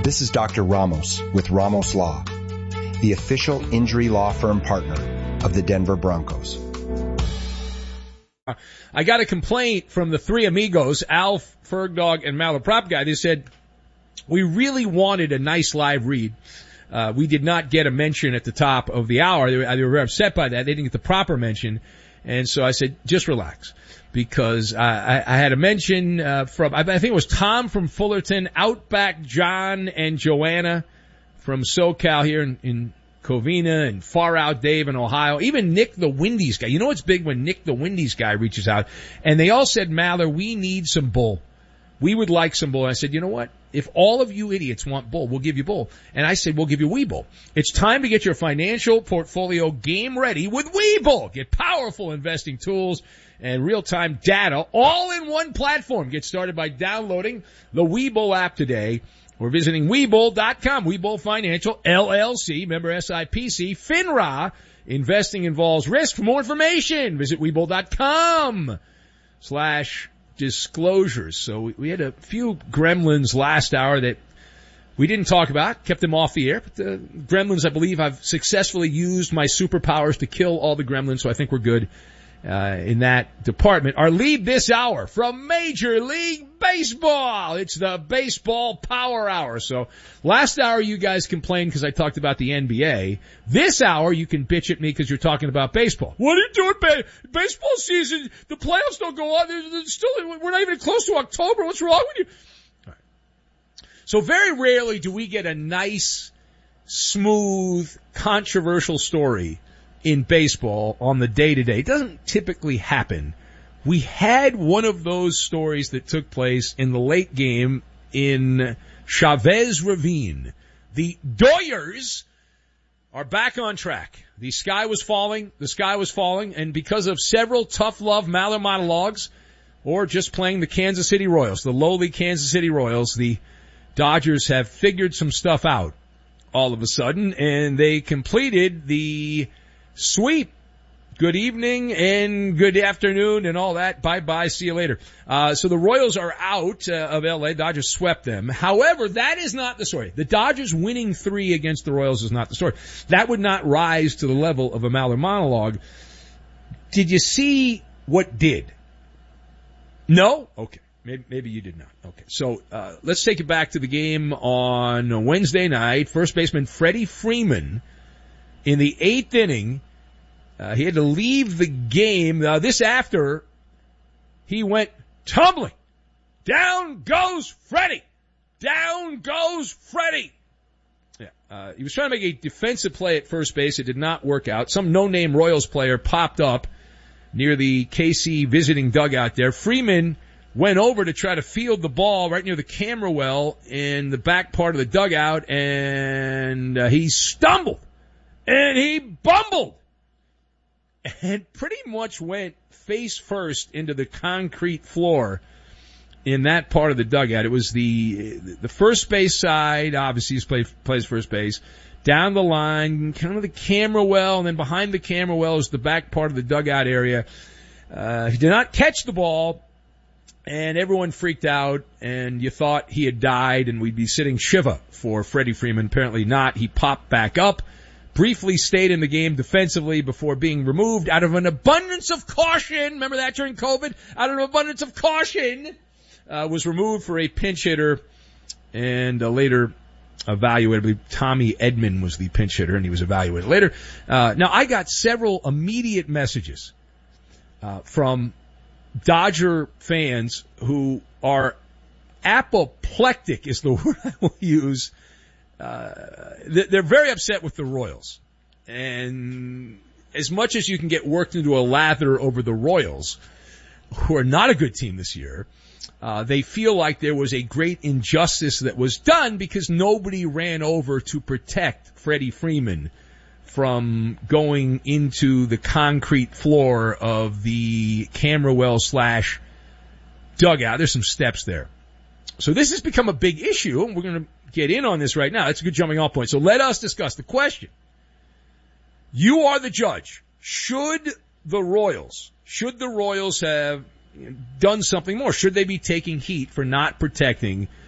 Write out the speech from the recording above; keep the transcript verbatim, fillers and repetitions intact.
This is Doctor Ramos with Ramos Law, the official injury law firm partner of the Denver Broncos. I got a complaint from the three amigos, Alf, Fergdog, and Malaprop Guy. They said, we really wanted a nice live read. Uh, we did not get a mention at the top of the hour. They were, they were very upset by that. They didn't get the proper mention. And so I said, just relax. Because I, I, I had a mention uh, from, I think it was Tom from Fullerton, Outback John and Joanna from SoCal here in, in Covina, and Far Out Dave in Ohio. Even Nick the Windies guy. You know what's big when Nick the Windies guy reaches out? And they all said, Mather, we need some bull. We would like some bull. And I said, you know what? If all of you idiots want bull, we'll give you bull. And I said, we'll give you Webull. It's time to get your financial portfolio game ready with Webull. Get powerful investing tools and real-time data all in one platform. Get started by downloading the Webull app today or visiting Webull dot com. Webull Financial, L L C, member S I P C, FINRA. Investing involves risk. For more information, visit Webull dot com slash disclosures. So we, we had a few gremlins last hour that we didn't talk about, kept them off the air. But the gremlins, I believe, I've successfully used my superpowers to kill all the gremlins, so I think we're good uh in that department. Our lead this hour from Major League Baseball. It's the Baseball Power Hour. So last hour you guys complained because I talked about the N B A. This hour you can bitch at me because you're talking about baseball. What are you doing? Ba- baseball season, the playoffs don't go on. They're, they're still, we're not even close to October. What's wrong with you? All right. So very rarely do we get a nice, smooth, controversial story in baseball on the day-to-day. It doesn't typically happen. We had one of those stories that took place in the late game in Chavez Ravine. The Doyers are back on track. The sky was falling, the sky was falling, and because of several tough love Maller monologues, or just playing the Kansas City Royals, the lowly Kansas City Royals, the Dodgers have figured some stuff out all of a sudden, and they completed the sweep. Good evening and good afternoon and all that. Bye-bye. See you later. Uh, so the Royals are out uh, of L A. Dodgers swept them. However, that is not the story. The Dodgers winning three against the Royals is not the story. That would not rise to the level of a Maller monologue. Did you see what did? No? Okay. Maybe, maybe you did not. Okay. So, uh, let's take it back to the game on Wednesday night. First baseman Freddie Freeman in the eighth inning. Uh, he had to leave the game. Uh, this after he went tumbling. Down goes Freddie. Down goes Freddie. Yeah, uh, he was trying to make a defensive play at first base. It did not work out. Some no-name Royals player popped up near the K C visiting dugout there. Freeman went over to try to field the ball right near the camera well in the back part of the dugout, and uh, he stumbled. And he bumbled. And pretty much went face first into the concrete floor in that part of the dugout. It was the the first base side, obviously he plays, plays first base, down the line, kind of the camera well, and then behind the camera well is the back part of the dugout area. Uh, he did not catch the ball, and everyone freaked out, and you thought he had died, and we'd be sitting Shiva for Freddie Freeman. Apparently not. He popped back up. Briefly stayed in the game defensively before being removed out of an abundance of caution. Remember that during COVID? Out of an abundance of caution, uh, was removed for a pinch hitter and uh, later evaluated. I believe Tommy Edman was the pinch hitter and he was evaluated later. Uh, now I got several immediate messages, uh, from Dodger fans who are apoplectic is the word I will use. Uh, they're very upset with the Royals. And as much as you can get worked into a lather over the Royals, who are not a good team this year, uh, they feel like there was a great injustice that was done because nobody ran over to protect Freddie Freeman from going into the concrete floor of the camera well slash dugout. There's some steps there. So this has become a big issue, and we're going to get in on this right now. That's a good jumping off point. So let us discuss the question. You are the judge. Should the Royals, should the Royals have done something more? Should they be taking heat for not protecting